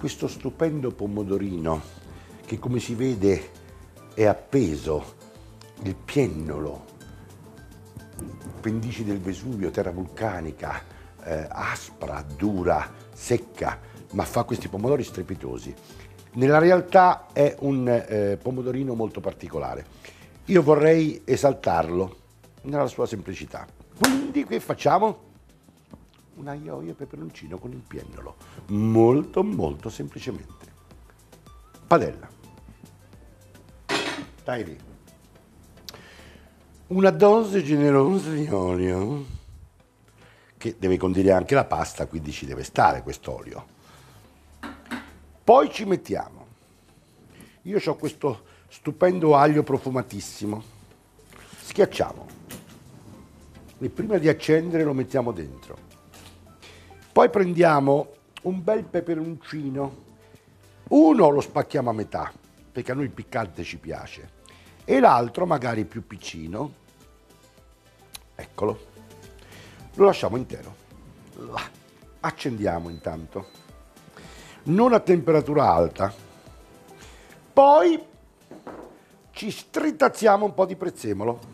questo stupendo pomodorino che, come si vede, è appeso, il piennolo, pendici del Vesuvio, terra vulcanica, aspra, dura, secca, ma fa questi pomodori strepitosi. Nella realtà è un pomodorino molto particolare. Io vorrei esaltarlo nella sua semplicità. Quindi che facciamo? Un aglio e peperoncino con il piennolo, molto molto semplicemente. Padella, dai lì, una dose generosa di olio, che deve condire anche la pasta, quindi ci deve stare quest'olio. Poi ci mettiamo, io ho questo stupendo aglio profumatissimo, schiacciamo e prima di accendere lo mettiamo dentro. Poi prendiamo un bel peperoncino, uno lo spacchiamo a metà, perché a noi il piccante ci piace, e l'altro magari più piccino, eccolo, lo lasciamo intero. Là. Accendiamo intanto, non a temperatura alta, poi ci stritazziamo un po' di prezzemolo.